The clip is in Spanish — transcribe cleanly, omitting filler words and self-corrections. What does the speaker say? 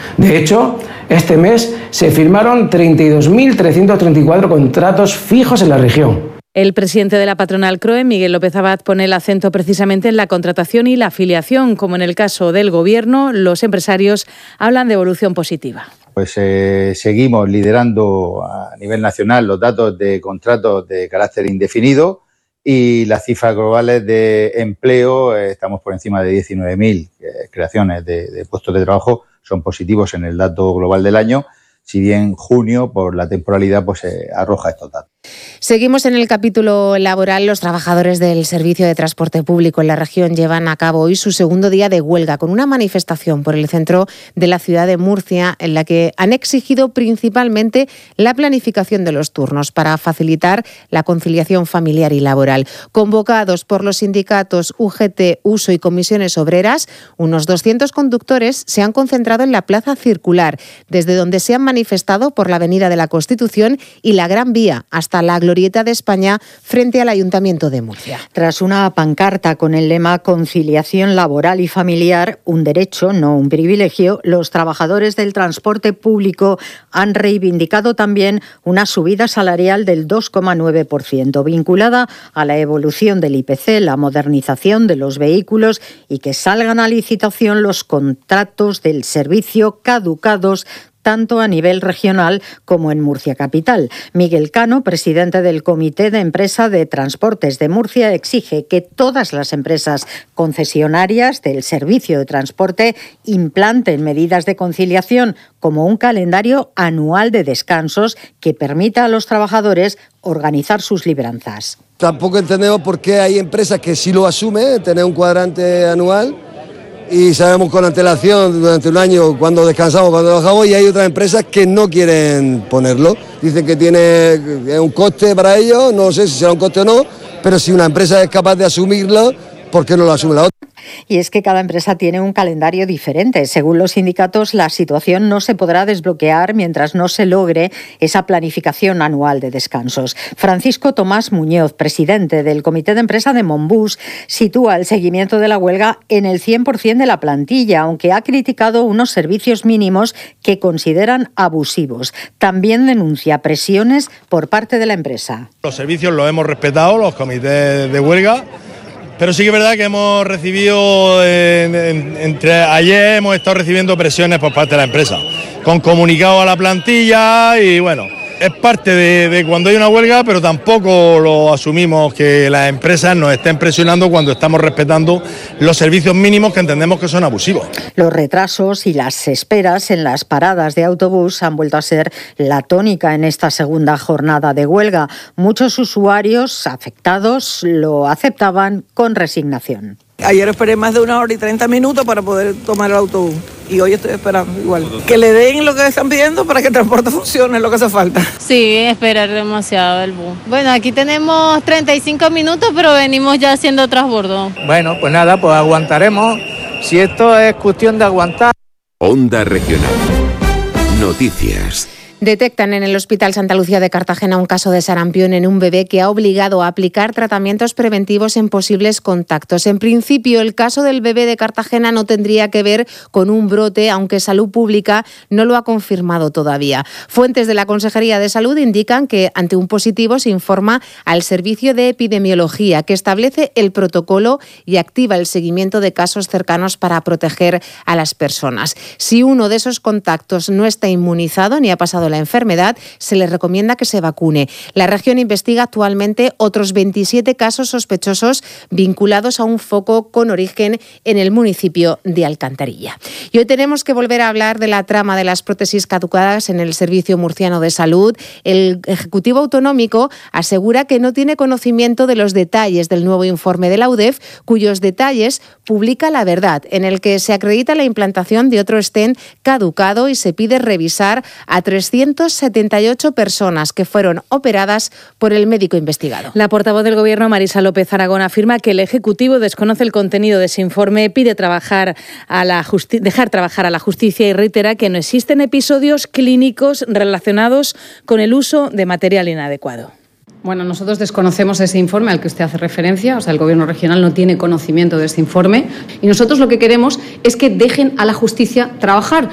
De hecho, este mes se firmaron 32.334 contratos fijos en la región. El presidente de la patronal CROE, Miguel López Abad, pone el acento precisamente en la contratación y la afiliación. Como en el caso del Gobierno, los empresarios hablan de evolución positiva. Pues seguimos liderando a nivel nacional los datos de contratos de carácter indefinido y las cifras globales de empleo, estamos por encima de 19.000 creaciones de puestos de trabajo, son positivos en el dato global del año, si bien junio, por la temporalidad, pues arroja estos datos. Seguimos en el capítulo laboral. Los trabajadores del servicio de transporte público en la región llevan a cabo hoy su segundo día de huelga con una manifestación por el centro de la ciudad de Murcia en la que han exigido principalmente la planificación de los turnos para facilitar la conciliación familiar y laboral. Convocados por los sindicatos UGT, USO y comisiones obreras, unos 200 conductores se han concentrado en la Plaza Circular, desde donde se han manifestado por la Avenida de la Constitución y la Gran Vía hasta la Glorieta de España frente al Ayuntamiento de Murcia. Tras una pancarta con el lema conciliación laboral y familiar, un derecho, no un privilegio, los trabajadores del transporte público han reivindicado también una subida salarial del 2,9%, vinculada a la evolución del IPC, la modernización de los vehículos y que salgan a licitación los contratos del servicio caducados tanto a nivel regional como en Murcia Capital. Miguel Cano, presidente del Comité de Empresa de Transportes de Murcia, exige que todas las empresas concesionarias del servicio de transporte implanten medidas de conciliación como un calendario anual de descansos que permita a los trabajadores organizar sus libranzas. Tampoco entendemos por qué hay empresas que sí lo asumen, tener un cuadrante anual, y sabemos con antelación durante un año cuándo descansamos, cuándo trabajamos, y hay otras empresas que no quieren ponerlo. Dicen que tiene un coste para ellos, no sé si será un coste o no, pero si una empresa es capaz de asumirlo, ¿por qué no lo asume la otra? Y es que cada empresa tiene un calendario diferente. Según los sindicatos, la situación no se podrá desbloquear mientras no se logre esa planificación anual de descansos. Francisco Tomás Muñoz, presidente del Comité de Empresa de Monbús, sitúa el seguimiento de la huelga en el 100% de la plantilla, aunque ha criticado unos servicios mínimos que consideran abusivos. También denuncia presiones por parte de la empresa. Los servicios los hemos respetado, los comités de huelga. Pero sí que es verdad que hemos recibido, entre ayer hemos estado recibiendo presiones por parte de la empresa, con comunicado a la plantilla y bueno, es parte de cuando hay una huelga, pero tampoco lo asumimos que las empresas nos estén presionando cuando estamos respetando los servicios mínimos que entendemos que son abusivos. Los retrasos y las esperas en las paradas de autobús han vuelto a ser la tónica en esta segunda jornada de huelga. Muchos usuarios afectados lo aceptaban con resignación. Ayer esperé más de 1 hora y 30 minutos para poder tomar el autobús y hoy estoy esperando igual. Que le den lo que están pidiendo para que el transporte funcione, es lo que hace falta. Sí, esperar demasiado el bus. Bueno, aquí tenemos 35 minutos, pero venimos ya haciendo transbordo. Bueno, pues nada, pues aguantaremos. Si esto es cuestión de aguantar. Onda Regional. Noticias. Detectan en el Hospital Santa Lucía de Cartagena un caso de sarampión en un bebé que ha obligado a aplicar tratamientos preventivos en posibles contactos. En principio, el caso del bebé de Cartagena no tendría que ver con un brote, aunque Salud Pública no lo ha confirmado todavía. Fuentes de la Consejería de Salud indican que ante un positivo se informa al Servicio de Epidemiología, que establece el protocolo y activa el seguimiento de casos cercanos para proteger a las personas. Si uno de esos contactos no está inmunizado ni ha pasado la enfermedad, se le recomienda que se vacune. La región investiga actualmente otros 27 casos sospechosos vinculados a un foco con origen en el municipio de Alcantarilla. Y hoy tenemos que volver a hablar de la trama de las prótesis caducadas en el Servicio Murciano de Salud. El Ejecutivo Autonómico asegura que no tiene conocimiento de los detalles del nuevo informe de la UDEF, cuyos detalles publica La Verdad, en el que se acredita la implantación de otro stent caducado y se pide revisar a 378 personas que fueron operadas por el médico investigado. La portavoz del Gobierno, Marisa López Aragón, afirma que el Ejecutivo desconoce el contenido de ese informe, pide dejar trabajar a la justicia y reitera que no existen episodios clínicos relacionados con el uso de material inadecuado. Bueno, nosotros desconocemos ese informe al que usted hace referencia, o sea, el Gobierno regional no tiene conocimiento de ese informe y nosotros lo que queremos es que dejen a la justicia trabajar.